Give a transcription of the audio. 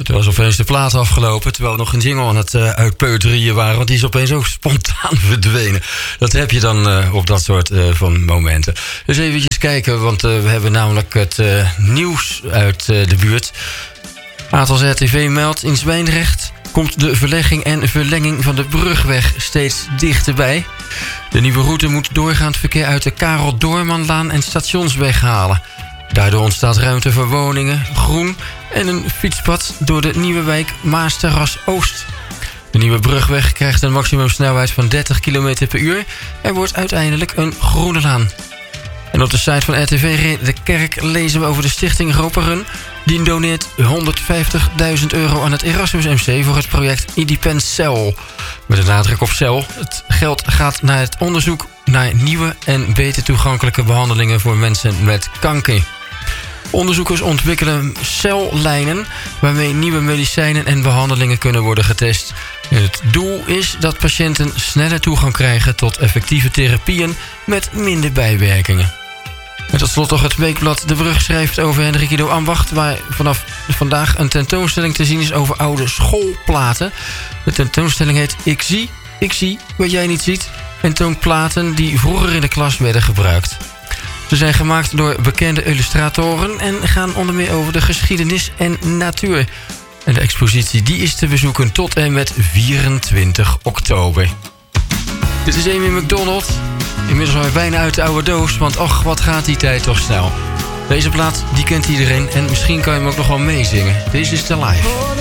Toen was opeens de plaat afgelopen, terwijl we nog een jingle aan het uitpeuteriën waren. Want die is opeens ook spontaan verdwenen. Dat heb je dan op dat soort van momenten. Dus eventjes kijken, want we hebben namelijk het nieuws uit de buurt. Atos RTV meldt: in Zwijndrecht komt de verlegging en verlenging van de brugweg steeds dichterbij. De nieuwe route moet doorgaand verkeer uit de Karel Doormanlaan en Stationsweg halen. Daardoor ontstaat ruimte voor woningen, groen en een fietspad door de nieuwe wijk Maasterras Oost. De nieuwe brugweg krijgt een maximumsnelheid van 30 km per uur en wordt uiteindelijk een groene laan. En op de site van RTV De Kerk lezen we over de stichting Roperen. Die doneert €150.000 aan het Erasmus MC voor het project Independcel. Met een nadruk op cel. Het geld gaat naar het onderzoek naar nieuwe en beter toegankelijke behandelingen voor mensen met kanker. Onderzoekers ontwikkelen cellijnen waarmee nieuwe medicijnen en behandelingen kunnen worden getest. En het doel is dat patiënten sneller toegang krijgen tot effectieve therapieën met minder bijwerkingen. En tot slot nog het weekblad De Brug schrijft over Hendrik Ido Ambacht, waar vanaf vandaag een tentoonstelling te zien is over oude schoolplaten. De tentoonstelling heet Ik zie wat jij niet ziet en toont platen die vroeger in de klas werden gebruikt. Ze zijn gemaakt door bekende illustratoren en gaan onder meer over de geschiedenis en natuur. En de expositie die is te bezoeken tot en met 24 oktober. Dit is Amy McDonald. Inmiddels zijn we bijna uit de oude doos, want och, wat gaat die tijd toch snel. Deze plaat, die kent iedereen en misschien kan je hem ook nog wel meezingen. Deze is The Life.